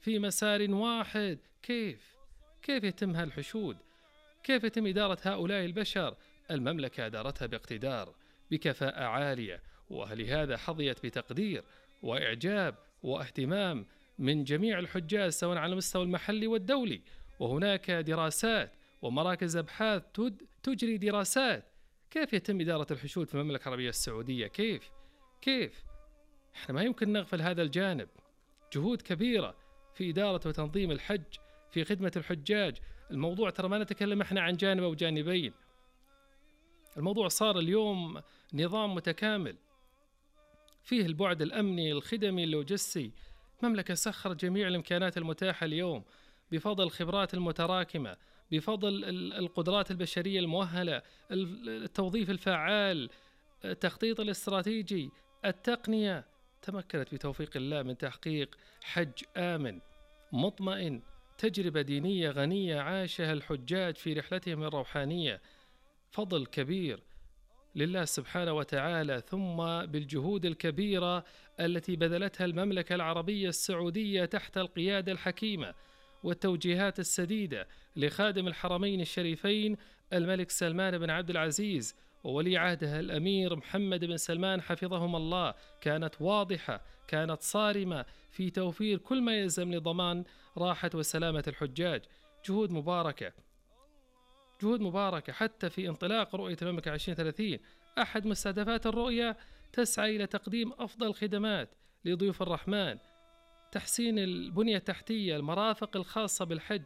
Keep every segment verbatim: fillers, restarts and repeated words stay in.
في مسار واحد. كيف؟ كيف يتم هالحشود؟ كيف يتم إدارة هؤلاء البشر؟ المملكة أدارتها باقتدار، بكفاءة عالية، ولهذا حظيت بتقدير وإعجاب واهتمام من جميع الحجاج سواء على المستوى المحلي والدولي. وهناك دراسات ومراكز أبحاث تجري دراسات كيف يتم إدارة الحشود في المملكة العربية السعودية. كيف؟ كيف؟ احنا ما يمكن نغفل هذا الجانب. جهود كبيرة في إدارة وتنظيم الحج، في خدمة الحجاج. الموضوع ترى ما نتكلم احنا عن جانب أو جانبين، الموضوع صار اليوم نظام متكامل فيه البعد الأمني، الخدمي، اللوجستي. مملكة سخرت جميع الإمكانات المتاحة اليوم بفضل الخبرات المتراكمة، بفضل القدرات البشرية المؤهلة، التوظيف الفعال، التخطيط الاستراتيجي، التقنية. تمكنت بتوفيق الله من تحقيق حج آمن مطمئن، تجربة دينية غنية عاشها الحجاج في رحلتهم الروحانية. فضل كبير لله سبحانه وتعالى، ثم بالجهود الكبيرة التي بذلتها المملكة العربية السعودية تحت القيادة الحكيمة والتوجيهات السديدة لخادم الحرمين الشريفين الملك سلمان بن عبد العزيز وولي عهده الأمير محمد بن سلمان حفظهم الله، كانت واضحة، كانت صارمة في توفير كل ما يلزم لضمان راحة وسلامة الحجاج. جهود مباركة، جهود مباركة. حتى في انطلاق رؤية المملكة عشرين ثلاثين أحد مستهدفات الرؤية تسعى إلى تقديم أفضل خدمات لضيوف الرحمن، تحسين البنية التحتية، المرافق الخاصة بالحج.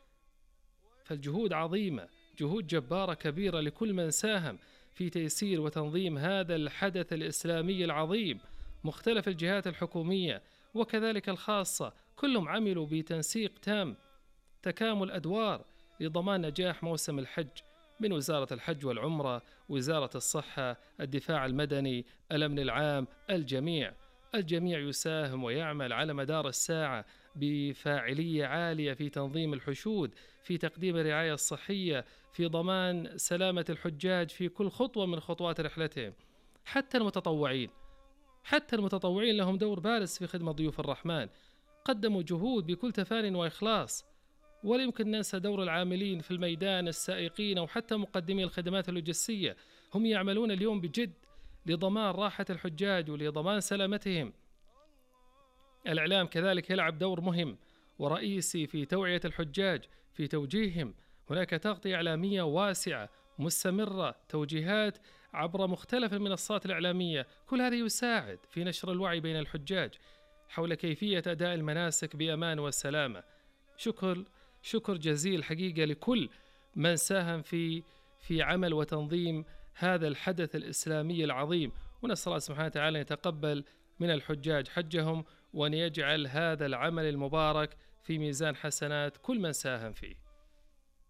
فالجهود عظيمة، جهود جبارة كبيرة لكل من ساهم في تيسير وتنظيم هذا الحدث الإسلامي العظيم. مختلف الجهات الحكومية وكذلك الخاصة كلهم عملوا بتنسيق تام، تكامل أدوار لضمان نجاح موسم الحج، من وزارة الحج والعمرة، وزارة الصحة، الدفاع المدني، الأمن العام. الجميع الجميع يساهم ويعمل على مدار الساعة بفاعلية عالية في تنظيم الحشود، في تقديم الرعاية الصحية، في ضمان سلامة الحجاج في كل خطوة من خطوات رحلتهم. حتى المتطوعين حتى المتطوعين لهم دور بارز في خدمة ضيوف الرحمن، قدموا جهود بكل تفان وإخلاص. ولا يمكن ننسى دور العاملين في الميدان، السائقين أو حتى مقدمي الخدمات اللوجستية، هم يعملون اليوم بجد لضمان راحة الحجاج ولضمان سلامتهم. الإعلام كذلك يلعب دور مهم ورئيسي في توعية الحجاج، في توجيههم. هناك تغطية إعلامية واسعة مستمرة، توجيهات عبر مختلف المنصات الإعلامية، كل هذا يساعد في نشر الوعي بين الحجاج حول كيفية أداء المناسك بأمان وسلامة. شكر شكر جزيل حقيقة لكل من ساهم في في عمل وتنظيم هذا الحدث الإسلامي العظيم، ونسأل الله سبحانه وتعالى أن يتقبل من الحجاج حجهم، وأن يجعل هذا العمل المبارك في ميزان حسنات كل من ساهم فيه.